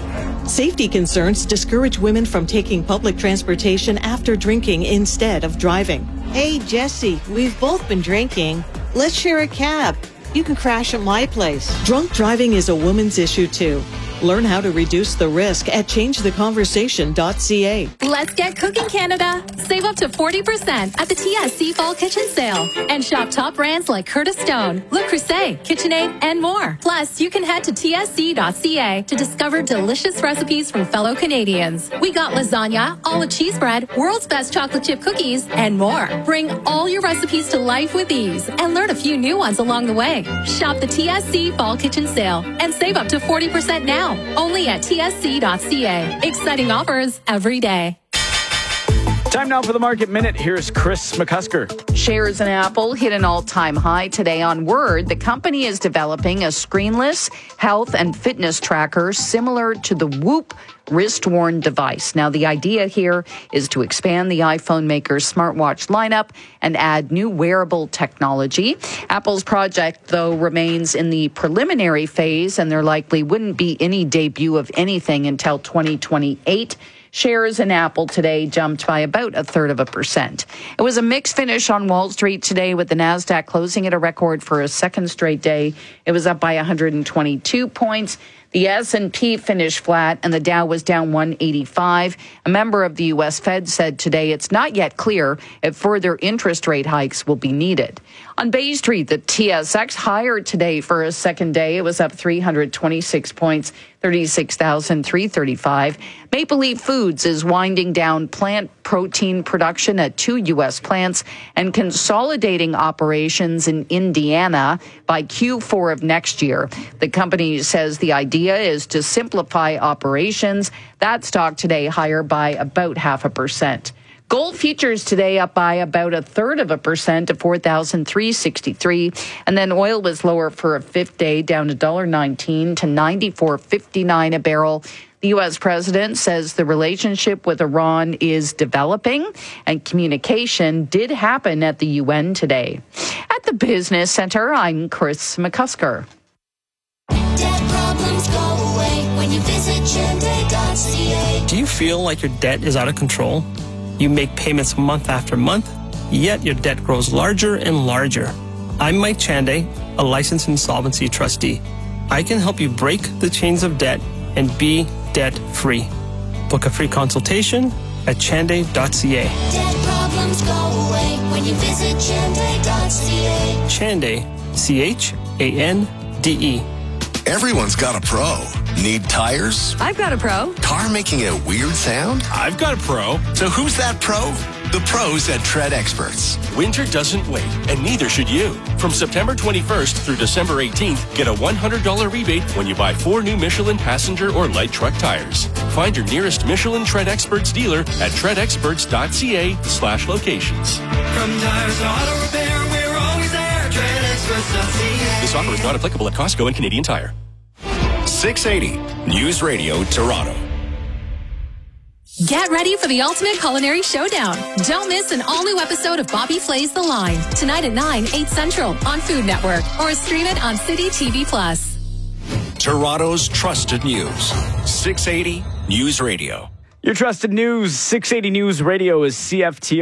Safety concerns discourage women from taking public transportation after drinking instead of driving.
Hey, Jesse, we've both been drinking. Let's share a cab. You can crash at my place.
Drunk driving is a woman's issue, too. Learn how to reduce the risk at change the conversation dot c a.
Let's get cooking, Canada. Save up to forty percent at the T S C Fall Kitchen Sale. And shop top brands like Curtis Stone, Le Creuset, KitchenAid, and more. Plus, you can head to T S C dot c a to discover delicious recipes from fellow Canadians. We got lasagna, olive cheese bread, world's best chocolate chip cookies, and more. Bring all your recipes to life with ease and learn a few new ones along the way. Shop the T S C Fall Kitchen Sale and save up to forty percent now. Only at T S C dot c a. Exciting offers every day.
Time now for the Market Minute. Here's Chris McCusker.
Shares in Apple hit an all-time high today on Word. The company is developing a screenless health and fitness tracker similar to the Whoop wrist-worn device. Now, the idea here is to expand the iPhone maker's smartwatch lineup and add new wearable technology. Apple's project, though, remains in the preliminary phase, and there likely wouldn't be any debut of anything until twenty twenty-eight. Shares in Apple today jumped by about a third of a percent. It was a mixed finish on Wall Street today, with the Nasdaq closing at a record for a second straight day. It was up by one hundred twenty-two points. The S and P finished flat, and the Dow was down one eighty-five. A member of the U S Fed said today it's not yet clear if further interest rate hikes will be needed. On Bay Street, the T S X higher today for a second day. It was up three hundred twenty-six points, thirty-six thousand three hundred thirty-five. Maple Leaf Foods is winding down plant protein production at two U S plants and consolidating operations in Indiana by Q four of next year. The company says the idea is to simplify operations. That stock today higher by about half a percent. Gold futures today up by about a third of a percent to four thousand three hundred sixty-three. And then oil was lower for a fifth day, down one dollar nineteen to ninety-four fifty-nine a barrel. The U S president says the relationship with Iran is developing, and communication did happen at the U N today. At the Business Center, I'm Chris McCusker.
Debt problems go away when you visit Gender dot c a.
Do you feel like your debt is out of control?
You make payments month after month, yet your debt grows larger and larger. I'm Mike Chanday, a licensed insolvency trustee. I can help you break the chains of debt and be debt-free. Book a free consultation at chanday dot c a.
Debt problems go away when you visit chanday dot c a.
Chanday, C H A N D E.
Everyone's got a pro. Need tires?
I've got a pro.
Car making a weird sound?
I've got a pro.
So who's that pro? The pros at Tread Experts.
Winter doesn't wait, and neither should you. From September twenty-first through December eighteenth, get a one hundred dollars rebate when you buy four new Michelin passenger or light truck tires. Find your nearest Michelin Tread Experts dealer at tread experts dot c a slash locations.
From tires to auto repair, we're always there. tread experts dot c a.
This offer is not applicable at Costco and Canadian Tire.
six eighty News Radio Toronto.
Get ready for the ultimate culinary showdown. Don't miss an all-new episode of Bobby Flay's The Line, tonight at nine, eight Central on Food Network, or stream it on City T V Plus.
Toronto's trusted news. six eighty News Radio.
Your trusted news, six eighty News Radio is C F T R.